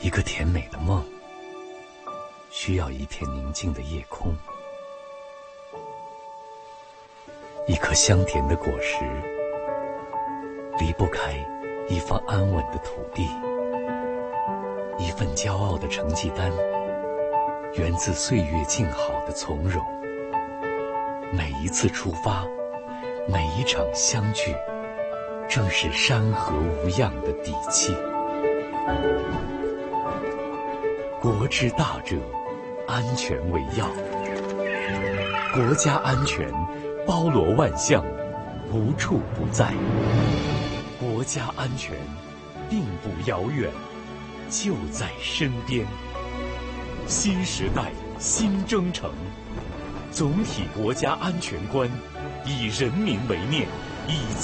一个甜美的梦，需要一片宁静的夜空，一颗香甜的果实，离不开一方安稳的土地，一份骄傲的成绩单，源自岁月静好的从容。每一次出发，每一场相聚，正是山河无恙的底气。国之大者，安全为要。国家安全包罗万象，无处不在。国家安全并不遥远，就在身边。新时代新征程，总体国家安全观以人民为念，以